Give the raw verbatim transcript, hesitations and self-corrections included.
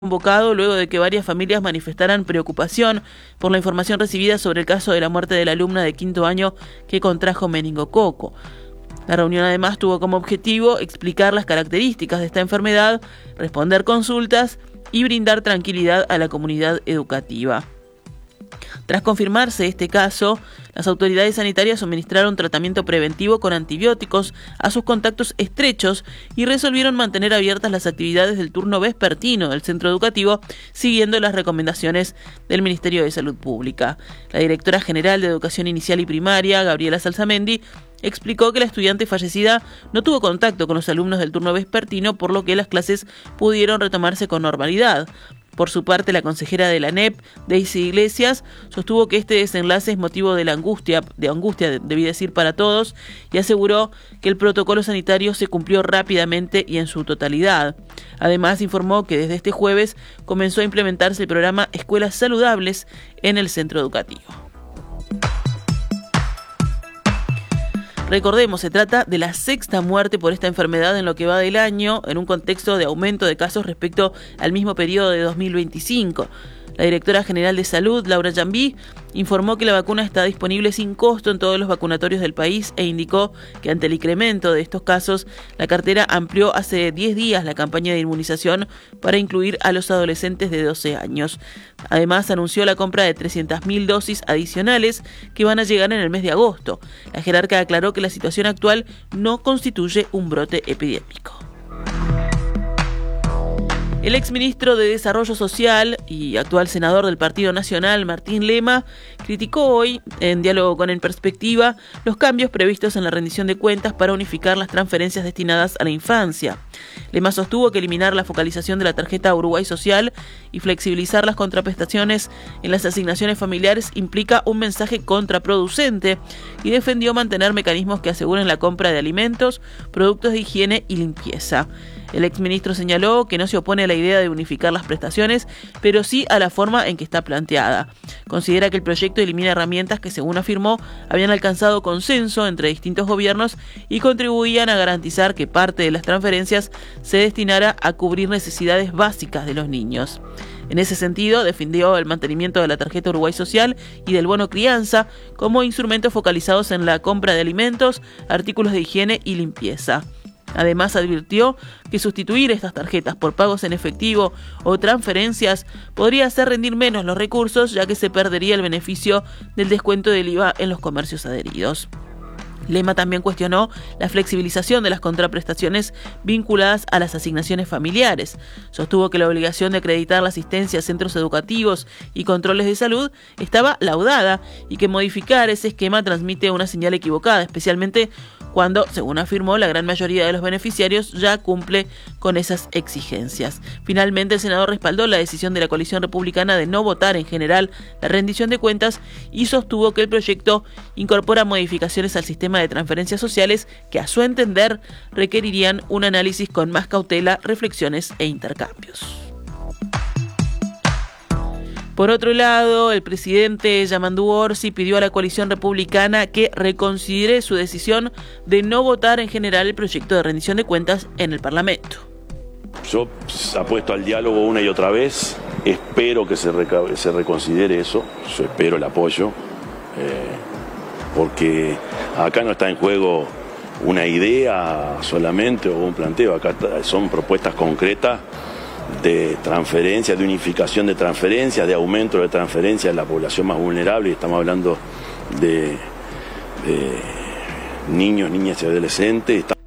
Convocado luego de que varias familias manifestaran preocupación por la información recibida sobre el caso de la muerte de la alumna de quinto año que contrajo meningococo. La reunión además tuvo como objetivo explicar las características de esta enfermedad, responder consultas y brindar tranquilidad a la comunidad educativa. Tras confirmarse este caso, las autoridades sanitarias suministraron tratamiento preventivo con antibióticos a sus contactos estrechos y resolvieron mantener abiertas las actividades del turno vespertino del centro educativo, siguiendo las recomendaciones del Ministerio de Salud Pública. La directora general de Educación Inicial y Primaria, Gabriela Salsamendi, explicó que la estudiante fallecida no tuvo contacto con los alumnos del turno vespertino, por lo que las clases pudieron retomarse con normalidad. Por su parte, la consejera de la N E P, Daisy Iglesias, sostuvo que este desenlace es motivo de la angustia, de angustia, debí decir, para todos, y aseguró que el protocolo sanitario se cumplió rápidamente y en su totalidad. Además, informó que desde este jueves comenzó a implementarse el programa Escuelas Saludables en el centro educativo. Recordemos, se trata de la sexta muerte por esta enfermedad en lo que va del año, en un contexto de aumento de casos respecto al mismo periodo de dos mil veinticinco. La directora general de Salud, Laura Jambí, informó que la vacuna está disponible sin costo en todos los vacunatorios del país e indicó que ante el incremento de estos casos, la cartera amplió hace diez días la campaña de inmunización para incluir a los adolescentes de doce años. Además, anunció la compra de trescientas mil dosis adicionales que van a llegar en el mes de agosto. La jerarca aclaró que la situación actual no constituye un brote epidémico. El exministro de Desarrollo Social y actual senador del Partido Nacional, Martín Lema, criticó hoy, en diálogo con En Perspectiva, los cambios previstos en la rendición de cuentas para unificar las transferencias destinadas a la infancia. Lema sostuvo que eliminar la focalización de la tarjeta Uruguay Social y flexibilizar las contraprestaciones en las asignaciones familiares implica un mensaje contraproducente y defendió mantener mecanismos que aseguren la compra de alimentos, productos de higiene y limpieza. El exministro señaló que no se opone a la idea de unificar las prestaciones, pero sí a la forma en que está planteada. Considera que el proyecto elimina herramientas que, según afirmó, habían alcanzado consenso entre distintos gobiernos y contribuían a garantizar que parte de las transferencias se destinara a cubrir necesidades básicas de los niños. En ese sentido, defendió el mantenimiento de la tarjeta Uruguay Social y del bono crianza como instrumentos focalizados en la compra de alimentos, artículos de higiene y limpieza. Además, advirtió que sustituir estas tarjetas por pagos en efectivo o transferencias podría hacer rendir menos los recursos, ya que se perdería el beneficio del descuento del I V A en los comercios adheridos. Lema también cuestionó la flexibilización de las contraprestaciones vinculadas a las asignaciones familiares. Sostuvo que la obligación de acreditar la asistencia a centros educativos y controles de salud estaba laudada y que modificar ese esquema transmite una señal equivocada, especialmente cuando, según afirmó, la gran mayoría de los beneficiarios ya cumple con esas exigencias. Finalmente, el senador respaldó la decisión de la coalición republicana de no votar en general la rendición de cuentas y sostuvo que el proyecto incorpora modificaciones al sistema de transferencias sociales que, a su entender, requerirían un análisis con más cautela, reflexiones e intercambios. Por otro lado, el presidente Yamandu Orsi pidió a la coalición republicana que reconsidere su decisión de no votar en general el proyecto de rendición de cuentas en el Parlamento. Yo apuesto al diálogo una y otra vez, espero que se, reca- se reconsidere eso, yo espero el apoyo, eh, porque acá no está en juego una idea solamente o un planteo, acá son propuestas concretas de transferencia, de unificación de transferencias, de aumento de transferencias de la población más vulnerable, y estamos hablando de, de niños, niñas y adolescentes.